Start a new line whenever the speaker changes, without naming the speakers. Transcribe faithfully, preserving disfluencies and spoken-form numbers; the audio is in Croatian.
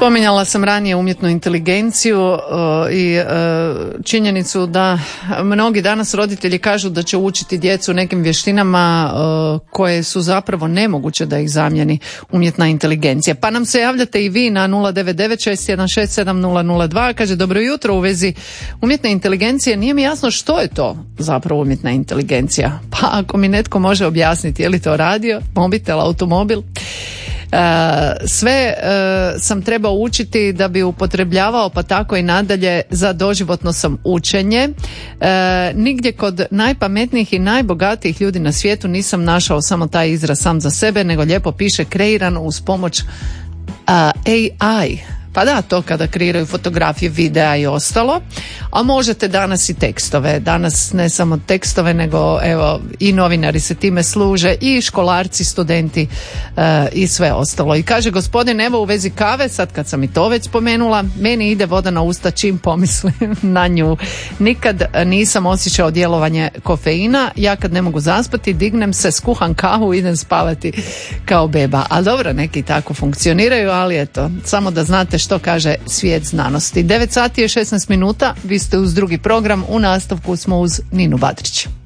Spominjala sam ranije umjetnu inteligenciju uh, i uh, činjenicu da mnogi danas roditelji kažu da će učiti djecu nekim vještinama uh, koje su zapravo nemoguće da ih zamijeni umjetna inteligencija. Pa nam se javljate i vi na nula devet devet šest jedan šest sedam nula nula dva. Kaže, dobro jutro, u vezi umjetne inteligencije nije mi jasno što je to zapravo umjetna inteligencija. Pa ako mi netko može objasniti, je li to radio, mobitel, automobil? Uh, sve uh, sam trebao učiti da bi upotrebljavao, pa tako i nadalje, za doživotno sam učenje. Uh, nigdje kod najpametnijih i najbogatijih ljudi na svijetu nisam našao samo taj izraz sam za sebe, nego lijepo piše kreiran uz pomoć uh, A I. Pa da, to kada kreiraju fotografije, videa i ostalo, a možete danas i tekstove. Danas ne samo tekstove, nego evo i novinari se time služe, i školarci, studenti e, i sve ostalo. I kaže gospodin, evo u vezi kave, sad kad sam i to već spomenula, meni ide voda na usta čim pomislim na nju. Nikad nisam osjećao djelovanje kofeina, ja kad ne mogu zaspati, dignem se, skuham kavu, idem spavati kao beba. Ali dobro, neki tako funkcioniraju, ali eto, samo da znate što kaže svijet znanosti. devet sati je šesnaest minuta, vi ste uz drugi program, u nastavku smo uz Ninu Badrić.